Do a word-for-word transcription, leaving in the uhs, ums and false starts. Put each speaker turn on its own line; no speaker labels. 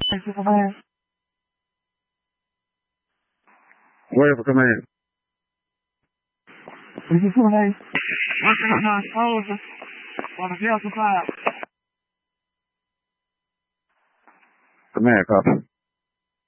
Thank you for command.
Wait for command.
Thank you for command. One thing nine soldiers on the Delta five.
Command, copy.